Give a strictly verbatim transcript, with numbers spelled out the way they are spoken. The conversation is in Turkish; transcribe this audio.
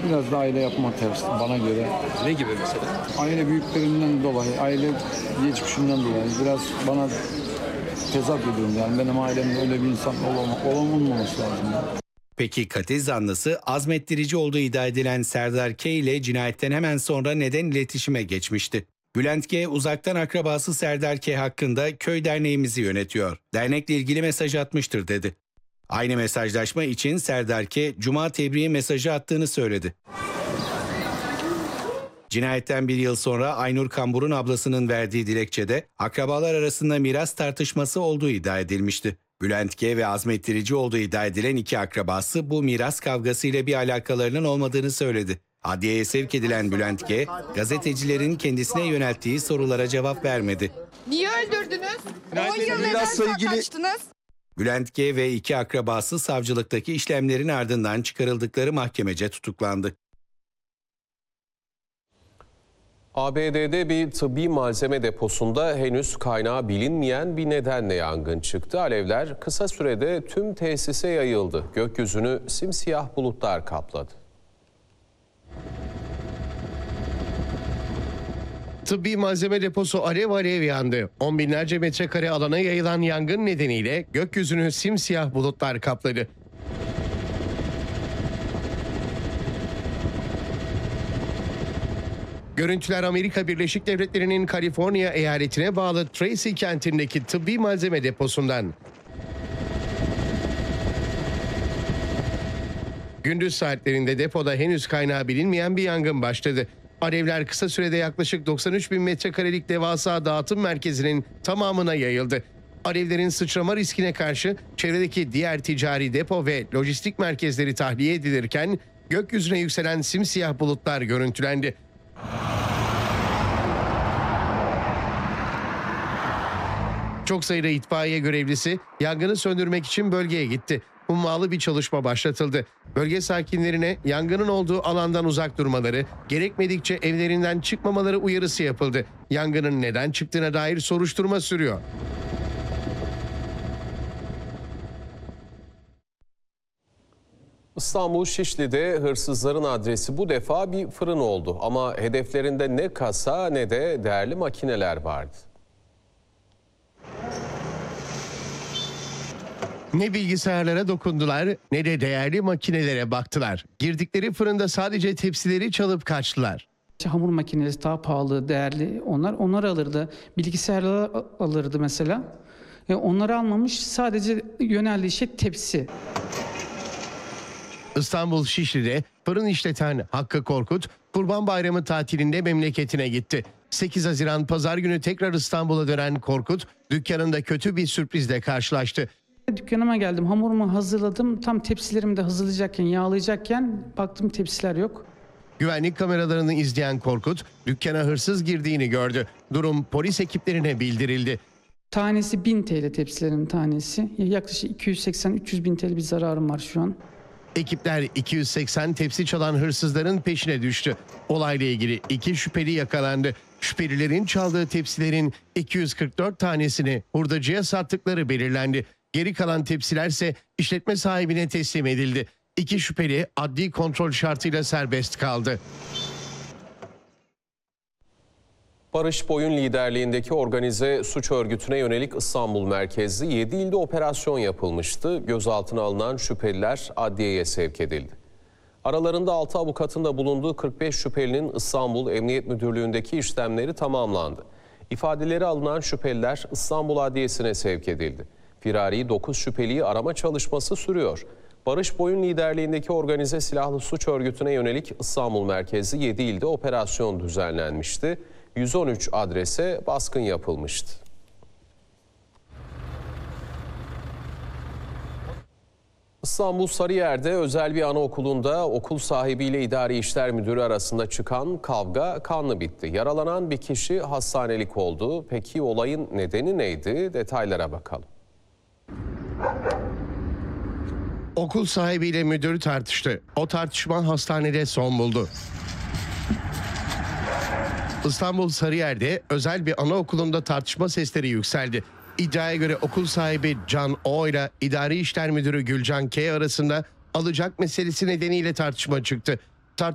Biraz da aile yapma ters bana göre. Ne gibi mesela? Aile büyüklerinden dolayı, aile geçmişinden dolayı biraz bana tezat ediyorum. Yani benim ailemde öyle bir insan olam olamaması lazım. Peki katil zanlısı azmettirici olduğu iddia edilen Serdar K ile cinayetten hemen sonra neden iletişime geçmişti? Bülent G uzaktan akrabası Serdar K hakkında köy derneğimizi yönetiyor. Dernekle ilgili mesaj atmıştır dedi. Aynı mesajlaşma için Serdar K Cuma tebriği mesajı attığını söyledi. Cinayetten bir yıl sonra Aynur Kambur'un ablasının verdiği dilekçede akrabalar arasında miras tartışması olduğu iddia edilmişti. Bülent G ve azmettirici olduğu iddia edilen iki akrabası bu miras kavgasıyla bir alakalarının olmadığını söyledi. Adliyeye sevk edilen Bülent G, gazetecilerin kendisine yönelttiği sorulara cevap vermedi. Niye öldürdünüz? on yıl Mirasla neden ilgili- kaçtınız? Bülent G ve iki akrabası savcılıktaki işlemlerin ardından çıkarıldıkları mahkemece tutuklandı. A B D'de bir tıbbi malzeme deposunda henüz kaynağı bilinmeyen bir nedenle yangın çıktı. Alevler kısa sürede tüm tesise yayıldı. Gökyüzünü simsiyah bulutlar kapladı. Tıbbi malzeme deposu alev alev yandı. On binlerce metrekare alana yayılan yangın nedeniyle gökyüzünü simsiyah bulutlar kapladı. Görüntüler Amerika Birleşik Devletleri'nin Kaliforniya eyaletine bağlı Tracy kentindeki tıbbi malzeme deposundan. Gündüz saatlerinde depoda henüz kaynağı bilinmeyen bir yangın başladı. Alevler kısa sürede yaklaşık doksan üç bin metrekarelik devasa dağıtım merkezinin tamamına yayıldı. Alevlerin sıçrama riskine karşı çevredeki diğer ticari depo ve lojistik merkezleri tahliye edilirken gökyüzüne yükselen simsiyah bulutlar görüntülendi. Çok sayıda itfaiye görevlisi yangını söndürmek için bölgeye gitti. Hummalı bir çalışma başlatıldı. Bölge sakinlerine yangının olduğu alandan uzak durmaları, gerekmedikçe evlerinden çıkmamaları uyarısı yapıldı. Yangının neden çıktığına dair soruşturma sürüyor. İstanbul Şişli'de hırsızların adresi bu defa bir fırın oldu. Ama hedeflerinde ne kasa ne de değerli makineler vardı. Ne bilgisayarlara dokundular ne de değerli makinelere baktılar. Girdikleri fırında sadece tepsileri çalıp kaçtılar. Hamur makinesi daha pahalı, değerli onlar. Onları alırdı. Bilgisayarları alırdı mesela. E, onları almamış, sadece yöneldiği şey tepsi. İstanbul Şişli'de fırın işleten Hakkı Korkut, Kurban Bayramı tatilinde memleketine gitti. sekiz Haziran Pazar günü tekrar İstanbul'a dönen Korkut, dükkanında kötü bir sürprizle karşılaştı. Dükkanıma geldim, hamurumu hazırladım. Tam tepsilerimi de hazırlayacakken, yağlayacakken baktım tepsiler yok. Güvenlik kameralarını izleyen Korkut, dükkana hırsız girdiğini gördü. Durum polis ekiplerine bildirildi. Tanesi bin TL tepsilerin tanesi. Yaklaşık iki yüz seksen üç yüz bin TL bir zararım var şu an. Ekipler iki yüz seksen tepsi çalan hırsızların peşine düştü. Olayla ilgili iki şüpheli yakalandı. Şüphelilerin çaldığı tepsilerin iki yüz kırk dört tanesini hurdacıya sattıkları belirlendi. Geri kalan tepsiler ise işletme sahibine teslim edildi. İki şüpheli adli kontrol şartıyla serbest kaldı. Barış Boyun liderliğindeki organize suç örgütüne yönelik İstanbul merkezli yedi ilde operasyon yapılmıştı. Gözaltına alınan şüpheliler adliyeye sevk edildi. Aralarında altı avukatın da bulunduğu kırk beş şüphelinin İstanbul Emniyet Müdürlüğü'ndeki işlemleri tamamlandı. İfadeleri alınan şüpheliler İstanbul Adliyesi'ne sevk edildi. Firari dokuz şüpheliyi arama çalışması sürüyor. Barış Boyun liderliğindeki organize silahlı suç örgütüne yönelik İstanbul merkezli yedi ilde operasyon düzenlenmişti. yüz on üç adrese baskın yapılmıştı. İstanbul Sarıyer'de özel bir anaokulunda okul sahibiyle idari işler müdürü arasında çıkan kavga kanlı bitti. Yaralanan bir kişi hastanelik oldu. Peki olayın nedeni neydi? Detaylara bakalım. Okul sahibiyle müdür tartıştı. O tartışma hastanede son buldu. İstanbul Sarıyer'de özel bir anaokulunda tartışma sesleri yükseldi. İddiaya göre okul sahibi Can O ile idari işler müdürü Gülcan K arasında alacak meselesi nedeniyle tartışma çıktı.